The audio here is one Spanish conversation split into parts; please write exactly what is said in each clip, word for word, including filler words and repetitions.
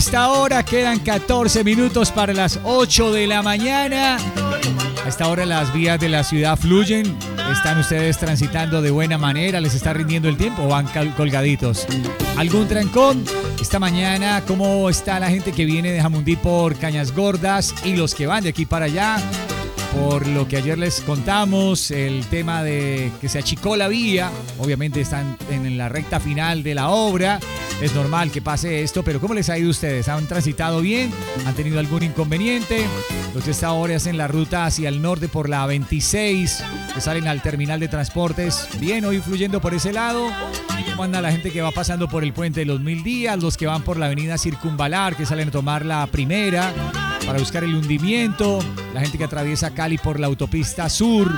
Esta hora quedan catorce minutos para las ocho de la mañana. A esta hora las vías de la ciudad fluyen. ¿Están ustedes transitando de buena manera? ¿Les está rindiendo el tiempo o van colgaditos? ¿Algún trancón? Esta mañana, ¿cómo está la gente que viene de Jamundí por Cañas Gordas y los que van de aquí para allá? Por lo que ayer les contamos, el tema de que se achicó la vía, obviamente están en la recta final de la obra, es normal que pase esto, pero ¿cómo les ha ido a ustedes? ¿Han transitado bien? ¿Han tenido algún inconveniente? Los que esta hora hacen la ruta hacia el norte por la veintiséis, que salen al terminal de transportes, bien, hoy fluyendo por ese lado. ¿Cómo anda la gente que va pasando por el puente de los Mil Días? Los que van por la avenida Circunvalar, que salen a tomar la primera para buscar el hundimiento, la gente que atraviesa Cali por la autopista sur,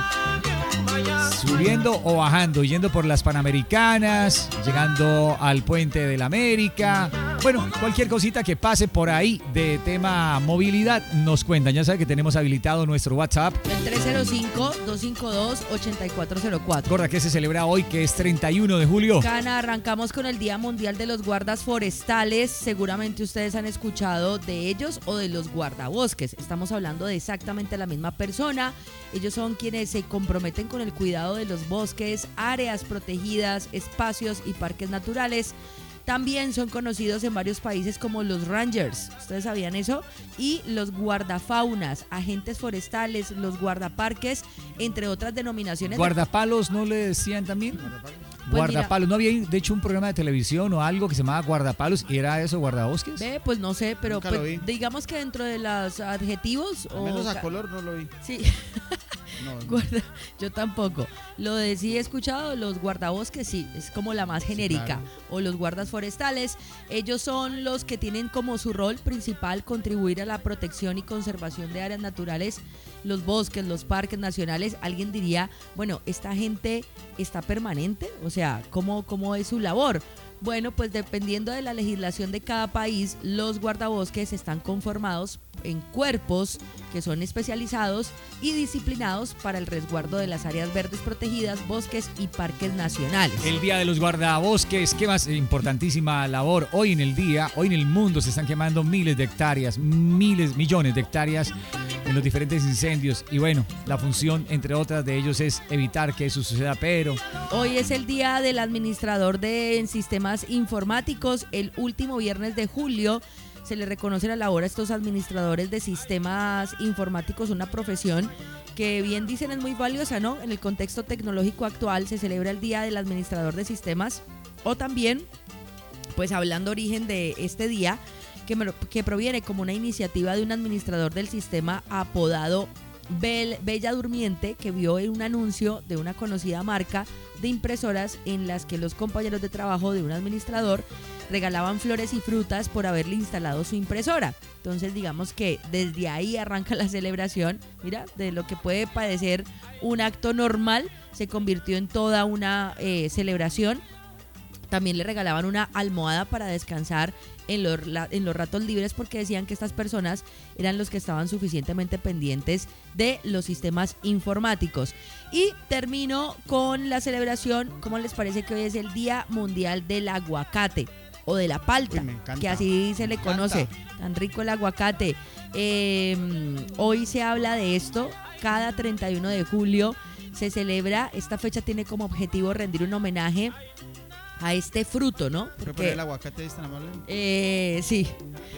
subiendo o bajando, yendo por las Panamericanas, llegando al puente de la América. Bueno, cualquier cosita que pase por ahí de tema movilidad nos cuentan. Ya saben que tenemos habilitado nuestro WhatsApp. El tres cero cinco, dos cinco dos, ocho cuatro cero cuatro. Recuerda que se celebra hoy, que es treinta y uno de julio. Cana, arrancamos con el Día Mundial de los Guardas Forestales. Seguramente ustedes han escuchado de ellos o de los guardabosques. Estamos hablando de exactamente la misma persona. Ellos son quienes se comprometen con el cuidado de los bosques, áreas protegidas, espacios y parques naturales. También son conocidos en varios países como los Rangers, ¿ustedes sabían eso? Y los guardafaunas, agentes forestales, los guardaparques, entre otras denominaciones. ¿Guardapalos no le decían también? Pues Guardapalos, mira, ¿no había de hecho un programa de televisión o algo que se llamaba Guardapalos y era eso, guardabosques? Ve, pues no sé, pero Nunca lo pues, vi. digamos que dentro de los adjetivos Al o menos a ca- color no lo vi. Sí. No, no. Guarda, yo tampoco. Lo de sí he escuchado, los guardabosques sí, es como la más genérica. claro. O los guardas forestales, ellos son los que tienen como su rol principal contribuir a la protección y conservación de áreas naturales, los bosques, los parques nacionales. Alguien diría, bueno, ¿esta gente está permanente? O sea, ¿cómo, cómo es su labor? Bueno, pues dependiendo de la legislación de cada país, los guardabosques están conformados en cuerpos que son especializados y disciplinados para el resguardo de las áreas verdes protegidas, bosques y parques nacionales. El Día de los Guardabosques, qué más importantísima labor. Hoy en el día, hoy en el mundo se están quemando miles de hectáreas, miles, millones de hectáreas en los diferentes incendios. Y bueno, la función, entre otras de ellos, es evitar que eso suceda, pero... Hoy es el día del administrador de en sistemas informáticos. El último viernes de julio se le reconoce la labor a estos administradores de sistemas informáticos, una profesión que bien dicen es muy valiosa, ¿no? En el contexto tecnológico actual se celebra el Día del Administrador de Sistemas, o también, pues hablando origen de este día, que, me, que proviene como una iniciativa de un administrador del sistema apodado Bel, Bella Durmiente, que vio en un anuncio de una conocida marca de impresoras en las que los compañeros de trabajo de un administrador regalaban flores y frutas por haberle instalado su impresora. Entonces digamos que desde ahí arranca la celebración. Mira, de lo que puede parecer un acto normal se convirtió en toda una eh, celebración. También le regalaban una almohada para descansar en los, en los ratos libres, porque decían que estas personas eran los que estaban suficientemente pendientes de los sistemas informáticos. Y termino con la celebración. ¿Cómo les parece que hoy es el Día Mundial del Aguacate? O de la palta, Uy, me encanta, que así se le me conoce. encanta. Tan rico el aguacate. Eh, hoy se habla de esto. Cada treinta y uno de julio se celebra. Esta fecha tiene como objetivo rendir un homenaje a este fruto, ¿no? ¿Puede poner el aguacate es tan amable? Eh, sí,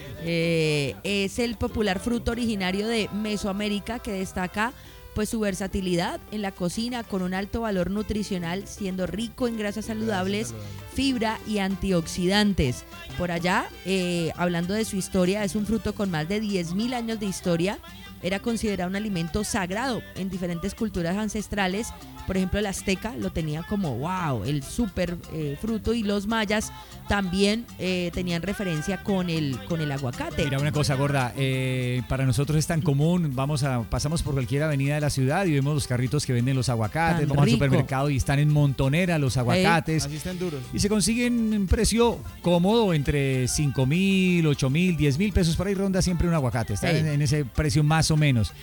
eh, es el popular fruto originario de Mesoamérica que destaca pues su versatilidad en la cocina con un alto valor nutricional, siendo rico en grasas saludables, fibra y antioxidantes. Por allá, eh, hablando de su historia, es un fruto con más de diez mil años de historia. Era considerado un alimento sagrado en diferentes culturas ancestrales. Por ejemplo, el azteca lo tenía como wow, el súper eh, fruto, y los mayas también eh, tenían referencia con el, con el aguacate. Mira, una cosa gorda, eh, para nosotros es tan común, vamos a, pasamos por cualquier avenida de la ciudad y vemos los carritos que venden los aguacates, Tan vamos rico. al supermercado y están en montonera los aguacates. Así están duros. Y se consiguen en precio cómodo entre cinco mil, ocho mil, diez mil pesos. Por ahí ronda siempre un aguacate. Está Sí. en, en ese precio más o menos.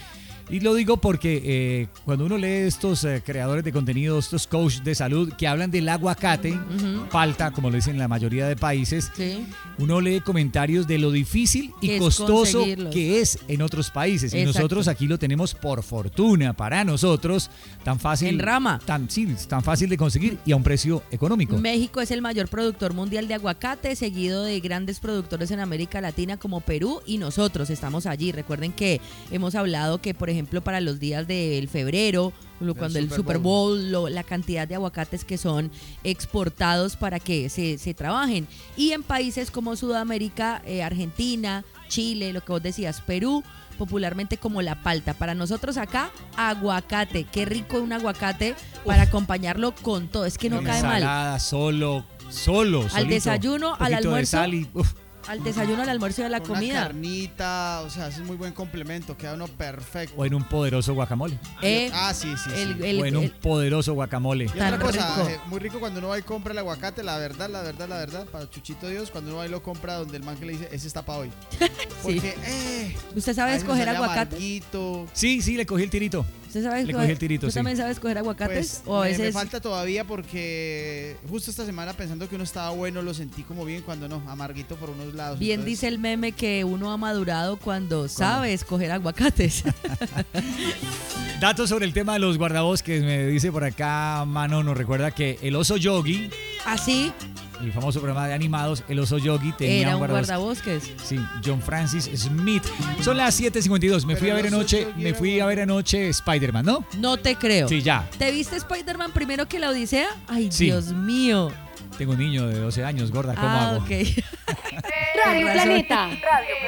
Y lo digo porque eh, cuando uno lee estos eh, creadores de contenido, estos coach de salud que hablan del aguacate, uh-huh. palta, como lo dicen en la mayoría de países, sí. uno lee comentarios de lo difícil y costoso que es en otros países. Exacto. Y nosotros aquí lo tenemos por fortuna, para nosotros, tan fácil. En rama. Tan, sí, tan fácil de conseguir y a un precio económico. México es el mayor productor mundial de aguacate, seguido de grandes productores en América Latina como Perú, y nosotros estamos allí. Recuerden que hemos hablado que, por ejemplo, para los días del febrero, cuando el Super Bowl, lo, la cantidad de aguacates que son exportados para que se, se trabajen. Y en países como Sudamérica, eh, Argentina, Chile, lo que vos decías, Perú, popularmente como la palta. Para nosotros acá, aguacate. Qué rico un aguacate para Uf. acompañarlo con todo. Es que no cae mal. Ensalada, solo, solo, Al solito, desayuno, al almuerzo. De sal y, uf. Al desayuno, al almuerzo y a la Con comida. Una carnita, o sea, es un muy buen complemento, queda uno perfecto. O en un poderoso guacamole. Eh, ah, sí, sí, el, sí. el, o en un el, poderoso guacamole. Y otra Tan cosa, rico. eh, muy rico cuando uno va y compra el aguacate, la verdad, la verdad, la verdad, para Chuchito Dios, cuando uno va y lo compra donde el man que le dice, ese está para hoy. Porque, sí. eh, ¿Usted sabe escoger aguacate? Amarguito. Sí, sí, le cogí el tirito. ¿Usted sabe Le cogí el tirito, ¿Tú sí. también sabes escoger aguacates? Pues, o a me, veces... me falta todavía porque justo esta semana pensando que uno estaba bueno, lo sentí como bien cuando no, amarguito por unos lados. Bien entonces... dice el meme que uno ha madurado cuando sabe escoger aguacates. Datos sobre el tema de los guardabosques. Me dice por acá, Mano, nos recuerda que el oso Yogi, ¿así? el famoso programa de animados, el oso Yogi tenía Era un un guardabosques. guardabosques. Sí, John Francis Smith. Son las siete cincuenta y dos. Me Pero fui a ver el oso anoche, Yogi me era fui a ver anoche Spider-Man, ¿no? No te creo. Sí, ya. ¿Te viste Spider-Man primero que la Odisea? Ay, Sí. Dios mío. Tengo un niño de doce años, gorda, ¿cómo ah, hago? ok. Radio Planeta. Radio